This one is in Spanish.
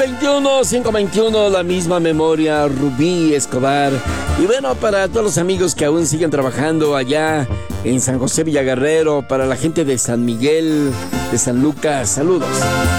521, la misma memoria, Rubí Escobar. Y bueno, para todos los amigos que aún siguen trabajando allá en San José Villaguerrero, para la gente de San Miguel, de San Lucas, saludos.